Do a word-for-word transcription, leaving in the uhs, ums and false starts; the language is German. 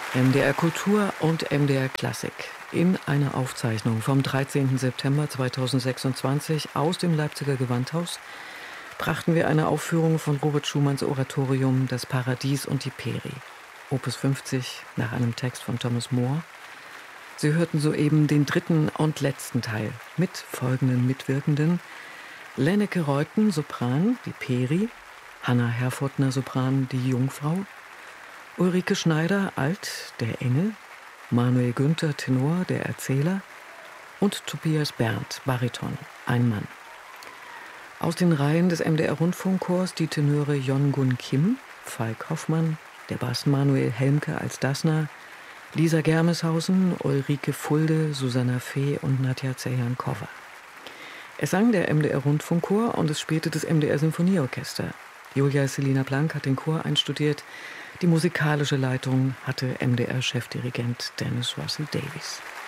M D R Kultur und M D R Klassik in einer Aufzeichnung vom dreizehnten September zweitausendsechsundzwanzig aus dem Leipziger Gewandhaus brachten wir eine Aufführung von Robert Schumanns Oratorium Das Paradies und die Peri, Opus fünfzig nach einem Text von Thomas Moore. Sie hörten soeben den dritten und letzten Teil mit folgenden Mitwirkenden: Lenneke Reuten, Sopran, die Peri, Hanna Herfurthner, Sopran, die Jungfrau, Ulrike Schneider, Alt, der Engel, Manuel Günther, Tenor, der Erzähler und Tobias Berndt, Bariton, ein Mann. Aus den Reihen des M D R-Rundfunkchors die Tenöre Jon-Gun Kim, Falk Hoffmann, der Bass Manuel Helmke als Dassner, Lisa Germeshausen, Ulrike Fulde, Susanna Fee und Nadja Zejan-Kowa. Es sang der M D R-Rundfunkchor und es spielte das M D R-Sinfonieorchester. Julia Selina Blank hat den Chor einstudiert. Die musikalische Leitung hatte M D R-Chefdirigent Dennis Russell Davies.